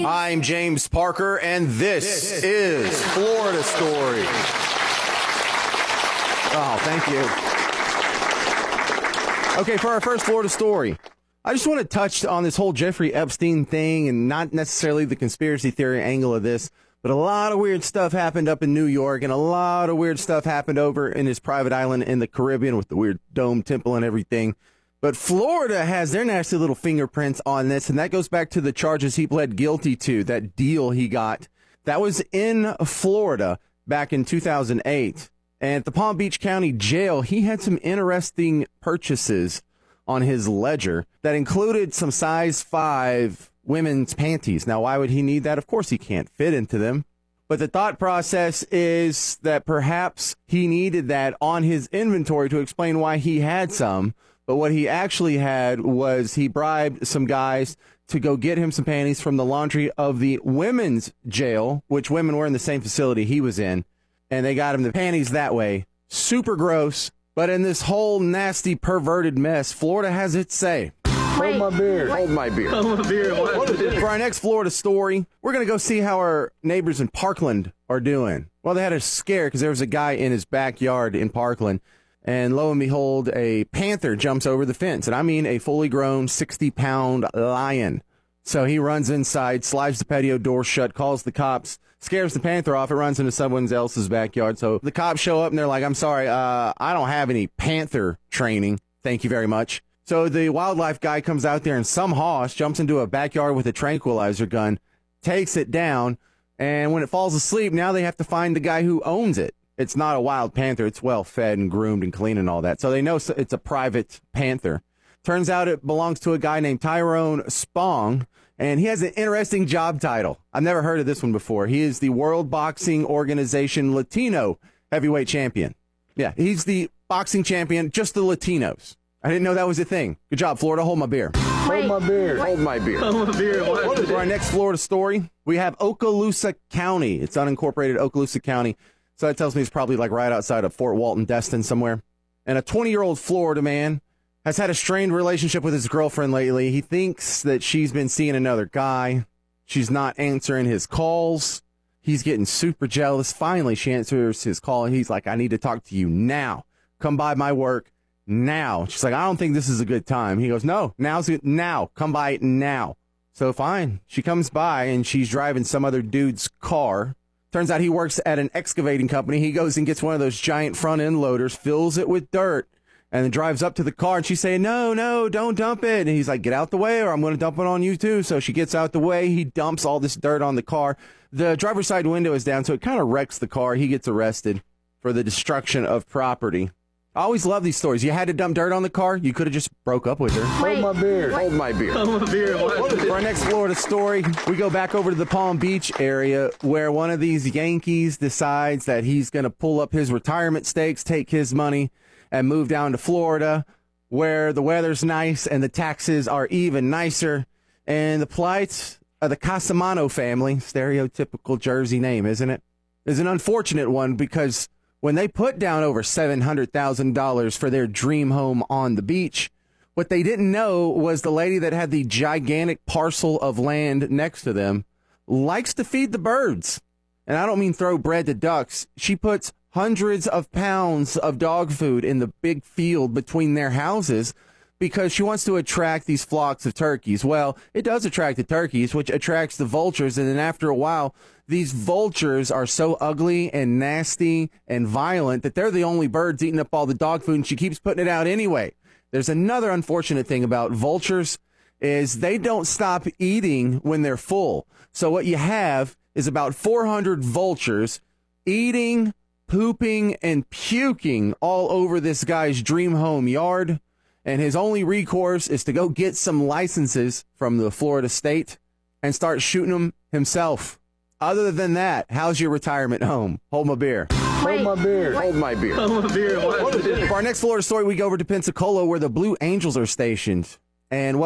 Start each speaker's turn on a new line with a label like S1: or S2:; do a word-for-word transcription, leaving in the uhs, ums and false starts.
S1: I'm James Parker, and this, this is Florida Story. Oh, thank you. Okay, for our first Florida story, I just want to touch on this whole Jeffrey Epstein thing, and not necessarily the conspiracy theory angle of this, but a lot of weird stuff happened up in New York, and a lot of weird stuff happened over in his private island in the Caribbean with the weird dome temple and everything. But Florida has their nasty little fingerprints on this, and that goes back to the charges he pled guilty to, that deal he got. That was in Florida back in two thousand eight. And at the Palm Beach County Jail, he had some interesting purchases on his ledger that included some size five women's panties. Now, why would he need that? Of course, he can't fit into them. But the thought process is that perhaps he needed that on his inventory to explain why he had some. But what he actually had was he bribed some guys to go get him some panties from the laundry of the women's jail, which women were in the same facility he was in. And they got him the panties that way. Super gross. But in this whole nasty, perverted mess, Florida has its say.
S2: Hold my beer.
S1: Hold my beer.
S2: Hold my beer. What is it?
S1: For our next Florida story, we're going to go see how our neighbors in Parkland are doing. Well, they had a scare because there was a guy in his backyard in Parkland. And lo and behold, a panther jumps over the fence. And I mean a fully grown sixty pound lion. So he runs inside, slides the patio door shut, calls the cops, scares the panther off. It runs into someone else's backyard. So the cops show up and they're like, I'm sorry, uh, I don't have any panther training. Thank you very much. So the wildlife guy comes out there and some hoss jumps into a backyard with a tranquilizer gun, takes it down. And when it falls asleep, now they have to find the guy who owns it. It's not a wild panther. It's well fed and groomed and clean and all that. So they know it's a private panther. Turns out it belongs to a guy named Tyrone Spong, and he has an interesting job title. I've never heard of this one before. He is the World Boxing Organization Latino heavyweight champion. Yeah, he's the boxing champion, just the Latinos. I didn't know that was a thing. Good job, Florida. Hold my beer.
S2: Hold my beer.
S1: Hold my beer.
S2: Hold my beer. What is it?
S1: For our next Florida story, we have Okaloosa County. It's unincorporated Okaloosa County. So that tells me it's probably like right outside of Fort Walton, Destin somewhere. And a twenty-year-old Florida man has had a strained relationship with his girlfriend lately. He thinks that she's been seeing another guy. She's not answering his calls. He's getting super jealous. Finally, she answers his call, and he's like, I need to talk to you now. Come by my work now. She's like, I don't think this is a good time. He goes, no, now's good. Now. Come by now. So fine. She comes by, and she's driving some other dude's car. Turns out he works at an excavating company. He goes and gets one of those giant front end loaders, fills it with dirt, and then drives up to the car. And she's saying, no, no, don't dump it. And he's like, get out the way or I'm going to dump it on you too. So she gets out the way. He dumps all this dirt on the car. The driver's side window is down, so it kind of wrecks the car. He gets arrested for the destruction of property. I always love these stories. You had to dump dirt on the car. You could have just broke up with her.
S2: Hold my beer.
S1: Hold my beer.
S2: Hold my beer. What is it?
S1: For our next Florida story, we go back over to the Palm Beach area where one of these Yankees decides that he's going to pull up his retirement stakes, take his money, and move down to Florida where the weather's nice and the taxes are even nicer. And the plight of the Casamano family, stereotypical Jersey name, isn't it, is an unfortunate one because when they put down over seven hundred thousand dollars for their dream home on the beach, what they didn't know was the lady that had the gigantic parcel of land next to them likes to feed the birds. And I don't mean throw bread to ducks. She puts hundreds of pounds of dog food in the big field between their houses because she wants to attract these flocks of turkeys. Well, it does attract the turkeys, which attracts the vultures. And then after a while, these vultures are so ugly and nasty and violent that they're the only birds eating up all the dog food, and she keeps putting it out anyway. There's another unfortunate thing about vultures is they don't stop eating when they're full. So what you have is about four hundred vultures eating, pooping, and puking all over this guy's dream home yard. And his only recourse is to go get some licenses from the Florida state and start shooting them himself. Other than that, how's your retirement home? Hold my beer.
S2: Hold my beer.
S1: Hold my beer.
S2: Hold my beer. What is it?
S1: For our next Florida story, we go over to Pensacola where the Blue Angels are stationed. And